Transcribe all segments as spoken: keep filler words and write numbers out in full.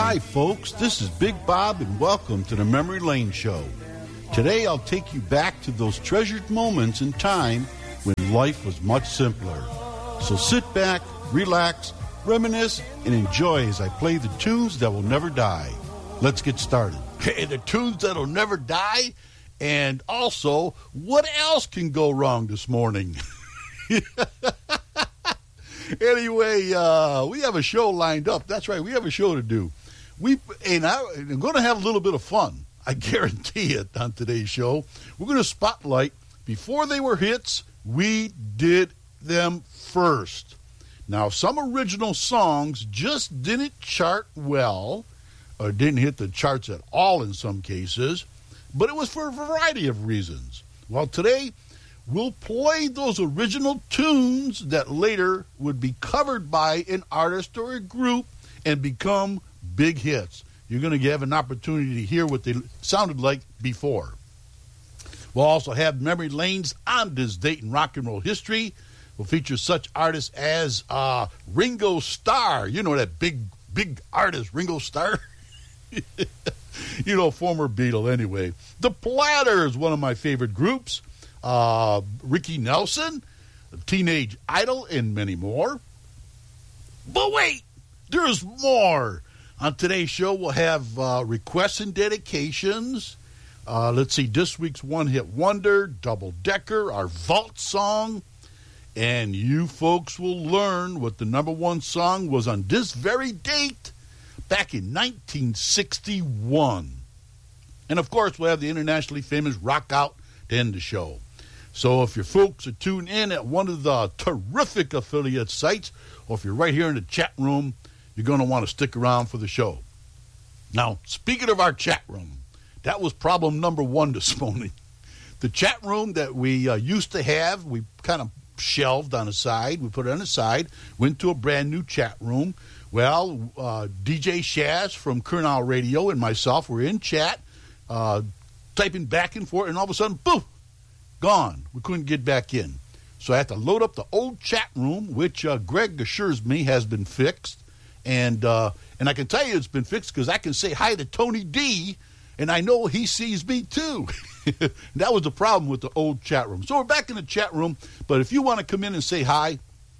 Hi, folks. This is Big Bob, and welcome to the Memory Lane Show. Today, I'll take you back to those treasured moments in time when life was much simpler. So sit back, relax, reminisce, and enjoy as I play the tunes that will never die. Let's get started. Hey, the tunes that'll never die, and also, what else can go wrong this morning? Anyway, uh, we have a show lined up. That's right, we have a show to do. We and I, I'm going to have a little bit of fun. I guarantee it on today's show. We're going to spotlight, before they were hits, we did them first. Now, some original songs just didn't chart well, or didn't hit the charts at all in some cases, but it was for a variety of reasons. Well, today, we'll play those original tunes that later would be covered by an artist or a group and become big hits. You're going to have an opportunity to hear what they sounded like before. We'll also have memory lanes on this date in rock and roll history. We'll feature such artists as uh, Ringo Starr. You know that big, big artist, Ringo Starr? You know, former Beatle anyway. The Platters, one of my favorite groups. Uh, Ricky Nelson, Teenage Idol, and many more. But wait, there's more. On today's show, we'll have uh, requests and dedications. Uh, let's see, this week's One Hit Wonder, Double Decker, our Vault song. And you folks will learn what the number one song was on this very date back in nineteen sixty-one. And, of course, we'll have the internationally famous Rock Out to end the show. So if your folks are tuned in at one of the terrific affiliate sites, or if you're right here in the chat room, you're going to want to stick around for the show. Now, speaking of our chat room, that was problem number one this morning. The chat room that we uh, used to have, we kind of shelved on the side. We put it on the side, went to a brand new chat room. Well, uh, D J Shaz from Kernal Radio and myself were in chat, uh, typing back and forth, and all of a sudden, boom, gone. We couldn't get back in. So I had to load up the old chat room, which uh, Greg assures me has been fixed. And uh, and I can tell you it's been fixed because I can say hi to Tony D, and I know he sees me too. That was the problem with the old chat room. So we're back in the chat room, but if you want to come in and say hi,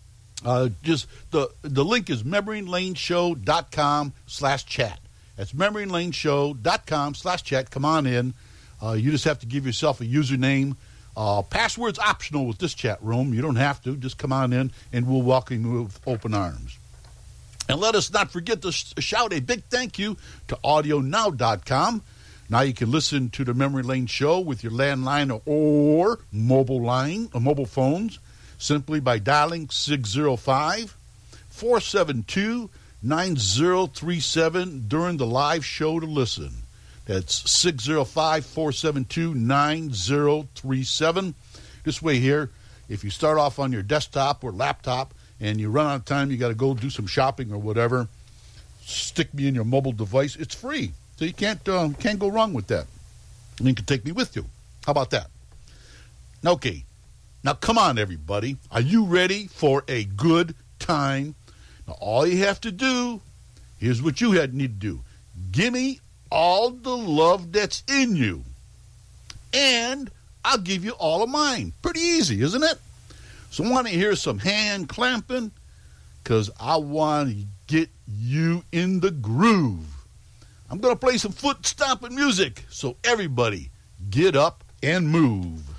uh, just the the link is memorylaneshow.com slash chat. That's memorylaneshow.com slash chat. Come on in. Uh, you just have to give yourself a username. Uh, password's optional with this chat room. You don't have to. Just come on in, and we'll welcome you with open arms. And let us not forget to sh- shout a big thank you to audio now dot com. Now you can listen to the Memory Lane Show with your landline or, or mobile line or mobile phones simply by dialing six oh five, four seven two, nine oh three seven during the live show to listen. That's six oh five, four seven two, nine oh three seven. This way here, if you start off on your desktop or laptop and you run out of time, you got to go do some shopping or whatever, stick me in your mobile device. It's free, so you can't uh, can't go wrong with that. And you can take me with you. How about that? Now, okay, now come on, everybody. Are you ready for a good time? Now, all you have to do, here's what you had need to do. Give me all the love that's in you, and I'll give you all of mine. Pretty easy, isn't it? So I want to hear some hand clamping because I want to get you in the groove. I'm going to play some foot stomping music, so everybody get up and move.